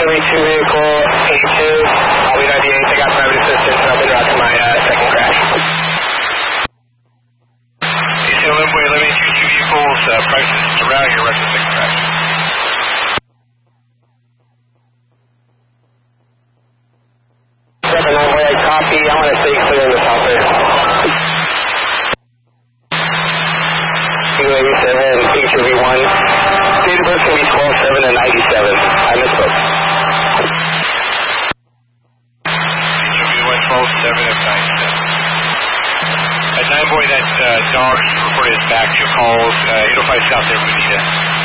Chevy 2 vehicle, 82. I'll be 98. I got private assistance and I'll be routing my second crash. DC Limway, 1182 vehicles, private assistance around your rest of the second crash. 7 Limway, copy. I'm going to stay clear in the top there. HUV-7, HUV-1. Date of birth can be 12-7 and 97. I misspoke. HUV-1, 12-7 and 97. At 9 boy, that dog reported his back. 2 calls, 805 South there, Bonita.